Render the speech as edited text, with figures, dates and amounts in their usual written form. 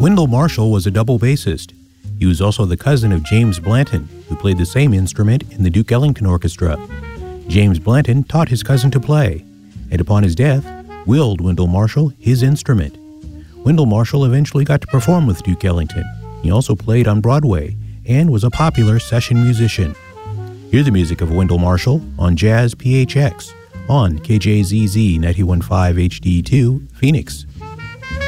Wendell Marshall was a double bassist. He was also the cousin of James Blanton, who played the same instrument in the Duke Ellington Orchestra. James Blanton taught his cousin to play, and upon his death, willed Wendell Marshall his instrument. Wendell Marshall eventually got to perform with Duke Ellington. He also played on Broadway and was a popular session musician. Hear the music of Wendell Marshall on Jazz PHX on KJZZ 91.5 HD2, Phoenix.